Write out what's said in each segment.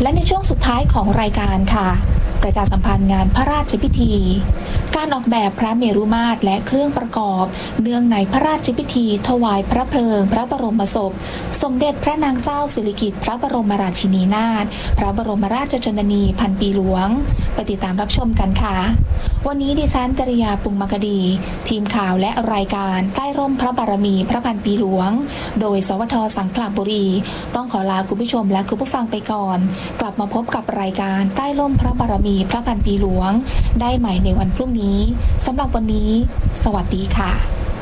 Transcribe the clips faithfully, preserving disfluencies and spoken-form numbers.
และในช่วงสุดท้ายของรายการค่ะประชาสัมพันธ์งานพระราชพิธีการออกแบบพระเมรุมาตรและเครื่องประกอบเนื่องในพระราชพิธีถวายพระเพลิงพระบรมศพสมเด็จพระนางเจ้าสิริกิติ์พระบรมราชินีนาถพระบรมราชชนนีพันปีหลวงไปติดตามรับชมกันค่ะวันนี้ดิฉันจริยาปุงมกดีทีมข่าวและรายการใต้ร่มพระบารมีพระพันปีหลวงโดยสวทสังขละบุรีต้องขอลาคุณผู้ชมและคุณผู้ฟังไปก่อนกลับมาพบกับรายการใต้ร่มพระบารมีพระพันปีหลวงได้ใหม่ในวันพรุ่งนี้สำหรับวันนี้สวัสดีค่ะ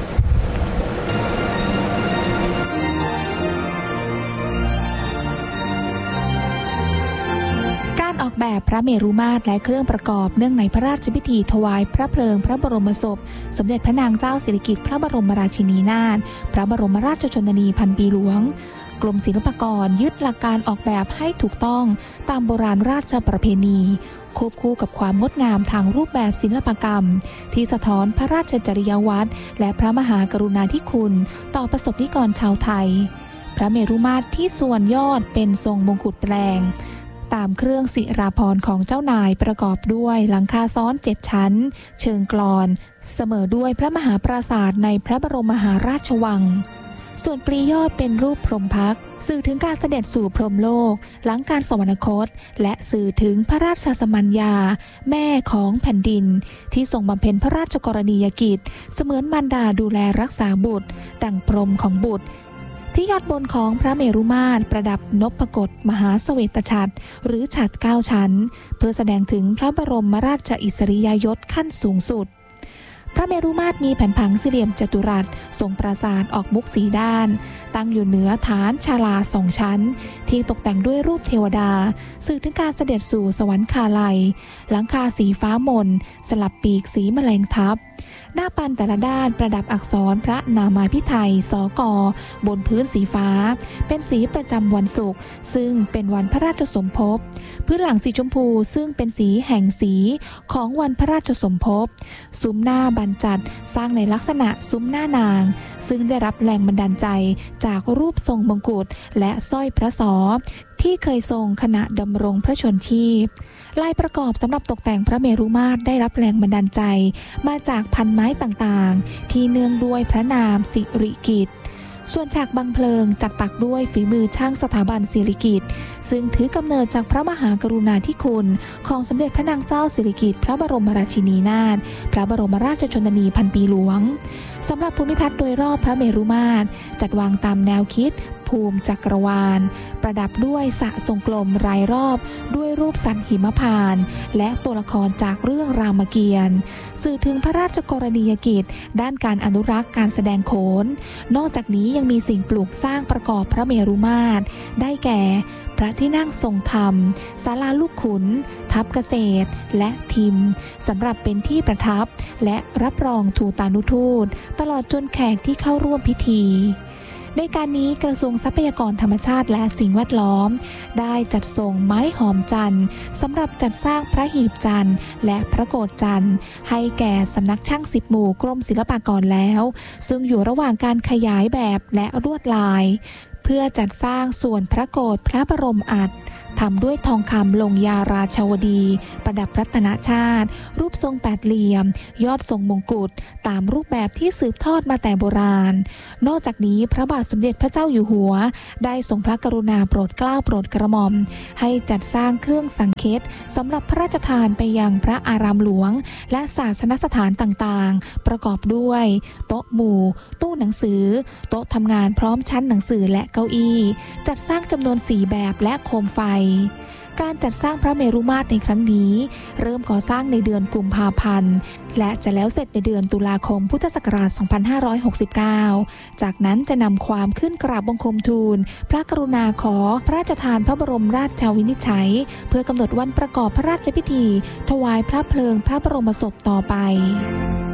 ออกแบบพระเมรุมาตรและเครื่องประกอบเนื่องในพระราชพิธีถวายพระเพลิงพระบรมศพสมเด็จพระนางเจ้าสิริกิติ์พระบรมราชินีนาถพระบรมราชชนนีพันปีหลวงกรมศิลปากรยึดหลักการออกแบบให้ถูกต้องตามโบราณราชประเพณีควบคู่กับความงดงามทางรูปแบบศิลปกรรมที่สะท้อนพระราชจริยวัตรและพระมหากรุณาธิคุณต่อประสบนิกรชาวไทยพระเมรุมาตรที่ส่วนยอดเป็นทรงมงกุฎแปลงตามเครื่องศิราภรณ์ของเจ้านายประกอบด้วยหลังคาซ้อนเจ็ดชั้นเชิงกลอนเสมอด้วยพระมหาปราสาทในพระบรมมหาราชวังส่วนปลียอดเป็นรูปพรหมพักตร์สื่อถึงการเสด็จสู่พรหมโลกหลังการสวรรคตและสื่อถึงพระราชสมัญญาแม่ของแผ่นดินที่ทรงบำเพ็ญพระราชกรณียกิจเสมือนมารดาดูแลรักษาบุตรดั่งพรหมของบุตรที่ยอดบนของพระเมรุมาตรประดับนพกฏมหาเสวตฉัตรหรือฉัตรเก้าชั้นเพื่อแสดงถึงพระบรมราชอิสริยยศขั้นสูงสุดพระเมรุมาตรมีแผ่นผังสี่เหลี่ยมจัตุรัสทรงปราสาทออกมุกสีด้านตั้งอยู่เหนือฐานชาลาสองชั้นที่ตกแต่งด้วยรูปเทวดาสื่อถึงการเสด็จสู่สวรรคาลัยหลังคาสีฟ้ามนสลับปีกสีแมลงทับหน้าปันแต่ละด้านประดับอักษรพระนามาภิไธยสกบนพื้นสีฟ้าเป็นสีประจำวันศุกร์ซึ่งเป็นวันพระราชสมภพพื้นหลังสีชมพูซึ่งเป็นสีแห่งสีของวันพระราชสมภพซุ้มหน้าบรรจัดสร้างในลักษณะซุ้มหน้านางซึ่งได้รับแรงบันดาลใจจากรูปทรงมงกุฎและสร้อยพระศรที่เคยทรงขณะดำรงพระชนชีพลายประกอบสำหรับตกแต่งพระเมรุมาตรได้รับแรงบันดาลใจมาจากพันไม้ต่างๆที่เนื่องด้วยพระนามสิริกิติ์ส่วนฉากบังเพลิงจัดปักด้วยฝีมือช่างสถาบันสิริกิติ์ซึ่งถือกำเนิดจากพระมหากรุณาธิคุณของสมเด็จพระนางเจ้าสิริกิติ์พระบรมราชินีนาถพระบรมราชชนนีพันปีหลวงสำหรับภูมิทัศน์โดยรอบพระเมรุมาตรจัดวางตามแนวคิดภูมิจักรวาลประดับด้วยสระทรงกลมรายรอบด้วยรูปสัตว์หิมพานต์และตัวละครจากเรื่องรามเกียรติ์สื่อถึงพระราชกรณียกิจด้านการอนุรักษ์การแสดงโขนนอกจากนี้ยังมีสิ่งปลูกสร้างประกอบพระเมรุมาตรได้แก่พระที่นั่งทรงธรรมศาลาลูกขุนทัพเกษตรและทิมสำหรับเป็นที่ประทับและรับรองทูตานุทูตตลอดจนแขกที่เข้าร่วมพิธีในการนี้กระทรวงทรัพยากรธรรมชาติและสิ่งแวดล้อมได้จัดส่งไม้หอมจันทร์สำหรับจัดสร้างพระหีบจันทร์และพระโกฐจันทร์ให้แก่สำนักช่างสิบหมู่กรมศิลปากรแล้วซึ่งอยู่ระหว่างการขยายแบบและลวดลายเพื่อจัดสร้างส่วนพระโกฐพระบรมอัฐทำด้วยทองคำลงยาราชวดีประดับรัตนชาติรูปทรงแปดเหลี่ยมยอดทรงมงกุฎตามรูปแบบที่สืบทอดมาแต่โบราณนอกจากนี้พระบาทสมเด็จพระเจ้าอยู่หัวได้ทรงพระกรุณาโปรดเกล้าโปรดกระหม่อมให้จัดสร้างเครื่องสังเฆตสำหรับพระราชทานไปยังพระอารามหลวงและศาสนสถานต่างๆประกอบด้วยโต๊ะหมู่ตู้หนังสือโต๊ะทำงานพร้อมชั้นหนังสือและเก้าอี้จัดสร้างจำนวนสี่แบบและโคมไฟการจัดสร้างพระเมรุมาตรในครั้งนี้เริ่มก่อสร้างในเดือนกุมภาพันธ์และจะแล้วเสร็จในเดือนตุลาคมพุทธศักราช สองพันห้าร้อยหกสิบเก้า จากนั้นจะนำความขึ้นกราบบังคมทูลพระกรุณาขอพระราชทานพระบรมราชวินิจฉัยเพื่อกำหนดวันประกอบพระราชพิธีถวายพระเพลิงพระบรมศพต่อไป